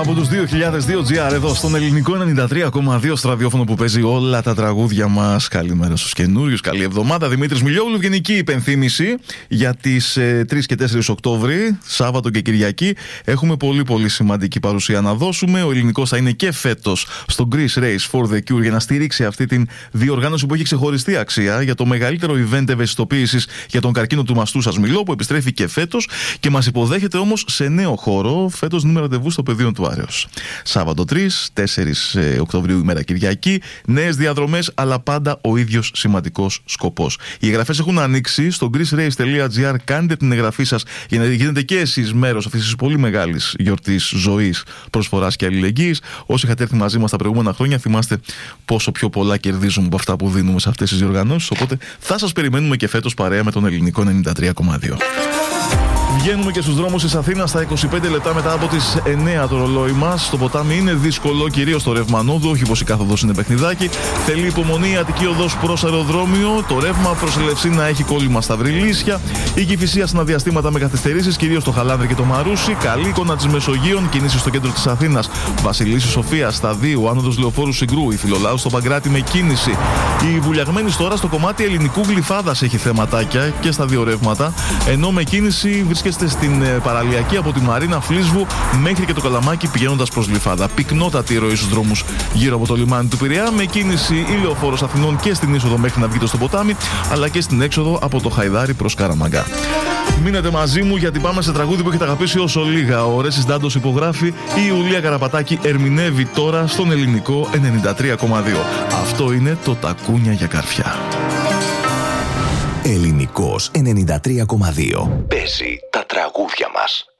από τους 2002 GR εδώ στον ελληνικό 93,2 στο ραδιόφωνο που παίζει όλα τα τραγούδια μας. Καλημέρα στους καινούριους, καλή εβδομάδα. Δημήτρης Μιλιόγλου, ευγενική υπενθύμηση για τις 3 και 4 Οκτώβρη, Σάββατο και Κυριακή. Έχουμε πολύ σημαντική παρουσία να δώσουμε. Ο ελληνικός θα είναι και φέτος στο Greece Race for the Cure για να στηρίξει αυτή την διοργάνωση που έχει ξεχωριστή αξία για το μεγαλύτερο event ευαισθητοποίησης για τον καρκίνο του μαστού σας μιλώ, που επιστρέφει και φέτος και μας υποδέχεται όμως σε νέο χώρο. Φέτος νούμερο ραντεβού στο πεδίο του Άρεως. Σάββατο 3-4 Οκτωβρίου, ημέρα Κυριακή. Νέες διαδρομές, αλλά πάντα ο ίδιος σημαντικός σκοπός. Οι εγγραφές έχουν ανοίξει στο greecerace.gr. Κάντε την εγγραφή σας για να γίνετε και εσείς μέρος αυτής της πολύ μεγάλης γιορτής ζωής, προσφοράς και αλληλεγγύης. Όσοι είχατε έρθει μαζί μας τα προηγούμενα χρόνια, θυμάστε πόσο πιο πολλά κερδίζουμε από αυτά που δίνουμε σε αυτές τις διοργανώσεις. Οπότε θα σας περιμένουμε και φέτος παρέα με τον ελληνικό 93,2. Βγαίνουμε και στους δρόμους της Αθήνας στα 25 λεπτά μετά από τις 9 το ρολόι μας. Στο ποτάμι είναι δύσκολο, κυρίως το ρεύμα νόδου, όχι πως η κάθοδος είναι παιχνιδάκι. Θέλει υπομονή η Αττική οδός προς αεροδρόμιο. Το ρεύμα προς Ελευσίνα έχει κόλλημα στα Βρυλίσια. Η Κηφισίας αναδιαστήματα με καθυστερήσεις, κυρίως το Χαλάνδρη και το Μαρούσι. Καλή εικόνα της Μεσογείων, κινήσεις στο κέντρο της Αθήνας. Βασιλίσσης Σοφίας στα 2, άνοδος Λεωφόρου Συγκρού. Η Φιλολάου στο Παγκράτη με κίνηση. Η Βουλιαγμένη τώρα στο κομμάτι Ελληνικού Γλυφάδας έχει θεματάκια και στα δύο ρεύματα. Ενώ με κίνηση βρίσκεστε στην παραλιακή από τη Μαρίνα Φλίσβου μέχρι και το Καλαμάκι πηγαίνοντας προς Γλυφάδα. Πυκνότατη ροή στους δρόμους γύρω από το λιμάνι του Πειραιά, με κίνηση η Λεωφόρος Αθηνών και στην είσοδο μέχρι να βγείτε στο ποτάμι, αλλά και στην έξοδο από το Χαϊδάρι προς Καραμαγκά. Μείνετε μαζί μου γιατί πάμε σε τραγούδι που έχετε αγαπήσει όσο λίγα. Ο Ρέσης Ντάντος υπογράφει, η Ιουλία Καραπατάκη ερμηνεύει τώρα στον ελληνικό 93,2. Αυτό είναι το Τακούνια για Καρφιά. Ελληνικός 93,2. Παίζει τα τραγούδια μας.